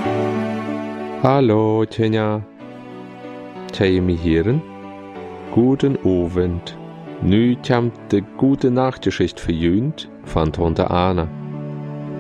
Hallo, Tjenja. Tjej mig heren. Guten Abend. Nu komt de gute Nachtgeschichte verjünt van Tante Anne.